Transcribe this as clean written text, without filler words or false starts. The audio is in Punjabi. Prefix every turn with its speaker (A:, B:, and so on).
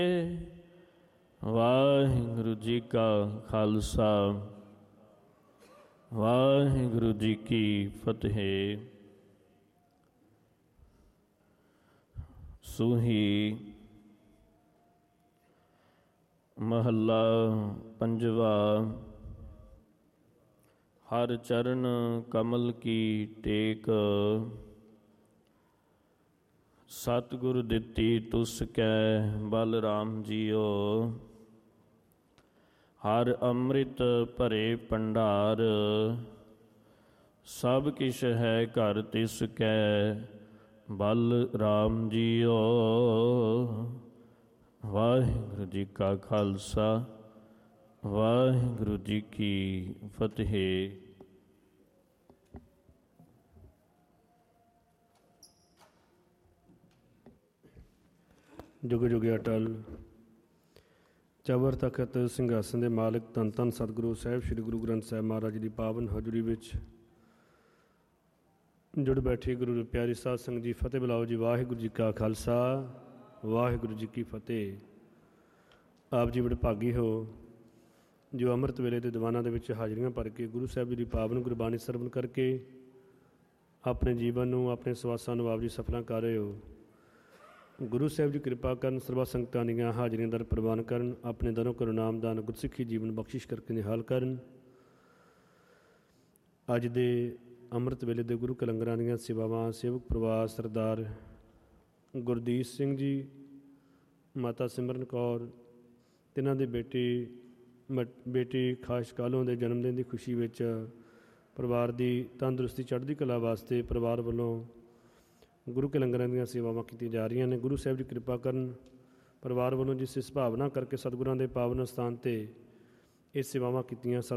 A: ਵਾਹਿਗੁਰੂ ਜੀ ਕਾ ਖਾਲਸਾ ਵਾਹਿਗੁਰੂ ਜੀ ਕੀ ਫਤਿਹ। ਸੂਹੀ ਮਹੱਲਾ ਪੰਜਵਾ। ਹਰ ਚਰਨ ਕਮਲ ਕੀ ਟੇਕ, ਸਤਿਗੁਰ ਦਿੱਤੀ ਤੁਸ ਕੈ ਬਲ ਰਾਮ ਜੀਓ। ਹਰ ਅੰਮ੍ਰਿਤ ਭਰੇ ਭੰਡਾਰ, ਸਭ ਕਿਛ ਹੈ ਘਰ ਤਿਸ ਕੈ ਬਲ ਰਾਮ ਜੀਓ। ਵਾਹਿਗੁਰੂ ਜੀ ਕਾ ਖਾਲਸਾ ਵਾਹਿਗੁਰੂ ਜੀ ਕੀ ਫਤਿਹ।
B: ਜੁਗ ਜੁਗ ਅਟਲ ਚਬਰ ਤਖਤ ਸਿੰਘਾਸਨ ਦੇ ਮਾਲਕ ਧੰਨ ਧੰਨ ਸਤਿਗੁਰੂ ਸਾਹਿਬ ਸ੍ਰੀ ਗੁਰੂ ਗ੍ਰੰਥ ਸਾਹਿਬ ਮਹਾਰਾਜ ਦੀ ਪਾਵਨ ਹਜ਼ੂਰੀ ਵਿੱਚ ਜੁੜ ਬੈਠੇ ਗੁਰੂ ਪਿਆਰੀ ਸਾਧ ਸੰਗਤ ਜੀ, ਫਤਿਹ ਬੁਲਾਓ ਜੀ। ਵਾਹਿਗੁਰੂ ਜੀ ਕਾ ਖਾਲਸਾ ਵਾਹਿਗੁਰੂ ਜੀ ਕੀ ਫਤਿਹ। ਆਪ ਜੀ ਬੜੇ ਭਾਗੀ ਹੋ ਜੋ ਅੰਮ੍ਰਿਤ ਵੇਲੇ ਦੇ ਦੀਵਾਨਾਂ ਦੇ ਵਿੱਚ ਹਾਜ਼ਰੀਆਂ ਭਰ ਕੇ ਗੁਰੂ ਸਾਹਿਬ ਜੀ ਦੀ ਪਾਵਨ ਗੁਰਬਾਣੀ ਸਰਵਣ ਕਰਕੇ ਆਪਣੇ ਜੀਵਨ ਨੂੰ, ਆਪਣੇ ਸਵਾਸਾਂ ਨੂੰ ਆਪ ਜੀ ਸਫਲਾਂ ਕਰ ਰਹੇ ਹੋ। ਗੁਰੂ ਸਾਹਿਬ ਜੀ ਕਿਰਪਾ ਕਰਨ, ਸਰਬੱਤ ਸੰਗਤਾਂ ਦੀਆਂ ਹਾਜ਼ਰੀਆਂ ਦਰ ਪ੍ਰਵਾਨ ਕਰਨ, ਆਪਣੇ ਦਰੋਂ ਕਰੋ ਨਾਮਦਾਨ ਗੁਰਸਿੱਖੀ ਜੀਵਨ ਬਖਸ਼ਿਸ਼ ਕਰਕੇ ਨਿਹਾਲ ਕਰਨ। ਅੱਜ ਦੇ ਅੰਮ੍ਰਿਤ ਵੇਲੇ ਦੇ ਗੁਰੂ ਕੇ ਲੰਗਰਾਂ ਦੀਆਂ ਸੇਵਾਵਾਂ ਸੇਵਕ ਪਰਿਵਾਰ ਸਰਦਾਰ ਗੁਰਦੀਪ ਸਿੰਘ ਜੀ, ਮਾਤਾ ਸਿਮਰਨ ਕੌਰ, ਤਿੰਨਾਂ ਦੇ ਬੇਟੀ ਖਾਸ ਕਾਲੋਂ ਦੇ ਜਨਮ ਦਿਨ ਦੀ ਖੁਸ਼ੀ ਵਿੱਚ ਪਰਿਵਾਰ ਦੀ ਤੰਦਰੁਸਤੀ ਚੜ੍ਹਦੀ ਕਲਾ ਵਾਸਤੇ ਪਰਿਵਾਰ ਵੱਲੋਂ ਗੁਰੂ ਕੇ ਲੰਗਰਾਂ ਦੀਆਂ ਸੇਵਾਵਾਂ ਕੀਤੀਆਂ ਜਾ ਰਹੀਆਂ ਨੇ। ਗੁਰੂ ਸਾਹਿਬ ਜੀ ਕਿਰਪਾ ਕਰਨ, ਪਰਿਵਾਰ ਵੱਲੋਂ ਜਿਸ ਭਾਵਨਾ ਕਰਕੇ ਸਤਿਗੁਰਾਂ ਦੇ ਪਾਵਨ ਸਥਾਨ 'ਤੇ ਇਹ ਸੇਵਾਵਾਂ ਕੀਤੀਆਂ,